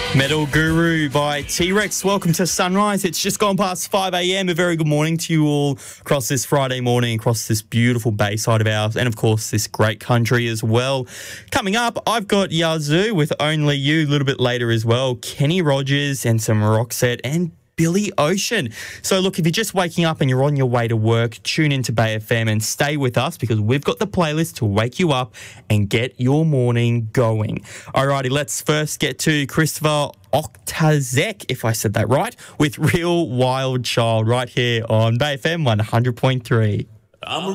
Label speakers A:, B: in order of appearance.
A: Metal Guru by T-Rex. Welcome to Sunrise. It's just gone past 5 a.m. A very good morning to you all across this Friday morning, across this beautiful Bayside of ours, and of course this great country as well. Coming up, I've got Yazoo with Only You a little bit later as well, Kenny Rogers and some Roxette and Billy Ocean. So look, if you're just waking up and you're on your way to work, tune into Bay FM and stay with us because we've got the playlist to wake you up and get your morning going. Alrighty, let's first get to Christopher Octazek, if I said that right, with Real Wild Child right here on Bay FM 100.3.
B: I'm a